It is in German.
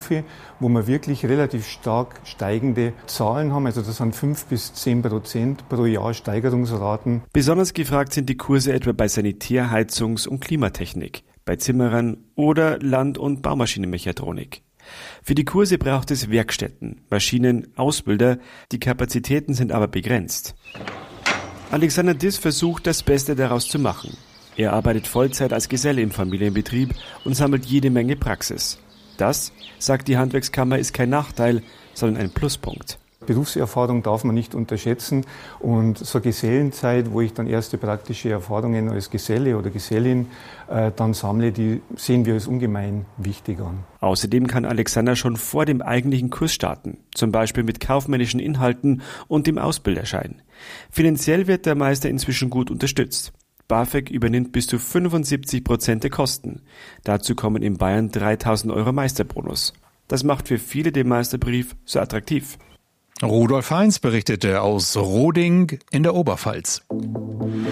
Berufe, wo wir wirklich relativ stark steigende Zahlen haben. Also das sind 5-10% pro Jahr Steigerungsraten. Besonders gefragt sind die Kurse etwa bei Sanitär-, Heizungs- und Klimatechnik, bei Zimmerern oder Land- und Baumaschinenmechatronik. Für die Kurse braucht es Werkstätten, Maschinen, Ausbilder, die Kapazitäten sind aber begrenzt. Alexander Diss versucht, das Beste daraus zu machen. Er arbeitet Vollzeit als Geselle im Familienbetrieb und sammelt jede Menge Praxis. Das, sagt die Handwerkskammer, ist kein Nachteil, sondern ein Pluspunkt. Berufserfahrung darf man nicht unterschätzen und so Gesellenzeit, wo ich dann erste praktische Erfahrungen als Geselle oder Gesellin dann sammle, die sehen wir als ungemein wichtig an. Außerdem kann Alexander schon vor dem eigentlichen Kurs starten, zum Beispiel mit kaufmännischen Inhalten und dem Ausbilderschein. Finanziell wird der Meister inzwischen gut unterstützt. BAföG übernimmt bis zu 75% der Kosten. Dazu kommen in Bayern 3.000 € Meisterbonus. Das macht für viele den Meisterbrief so attraktiv. Rudolf Heinz berichtete aus Roding in der Oberpfalz.